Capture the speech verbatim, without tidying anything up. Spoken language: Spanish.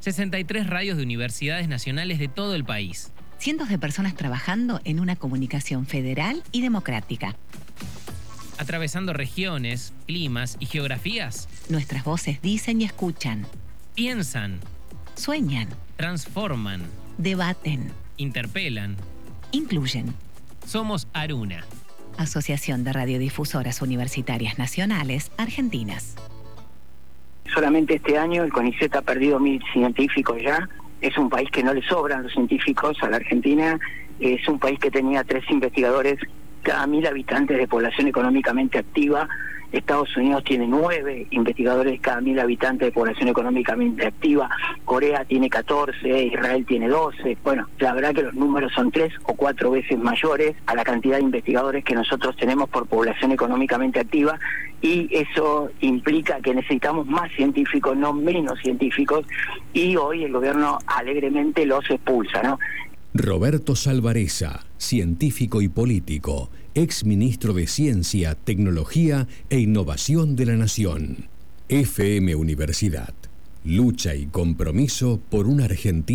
sesenta y tres radios de universidades nacionales de todo el país. Cientos de personas trabajando en una comunicación federal y democrática. Atravesando regiones, climas y geografías. Nuestras voces dicen y escuchan. Piensan. Sueñan. Transforman. Debaten. Interpelan. Incluyen. Somos Aruna. Asociación de Radiodifusoras Universitarias Nacionales Argentinas. Solamente este año el CONICET ha perdido mil científicos ya. Es un país que no le sobran los científicos a la Argentina. Es un país que tenía tres investigadores cada mil habitantes de población económicamente activa. Estados Unidos tiene nueve investigadores cada mil habitantes de población económicamente activa. Corea tiene catorce, Israel tiene doce. Bueno, la verdad que los números son tres o cuatro veces mayores a la cantidad de investigadores que nosotros tenemos por población económicamente activa, y eso implica que necesitamos más científicos, no menos científicos, y hoy el gobierno alegremente los expulsa, ¿no? Roberto Salvarezza, científico y político, ex ministro de Ciencia, Tecnología e Innovación de la Nación. F M Universidad. Lucha y compromiso por una Argentina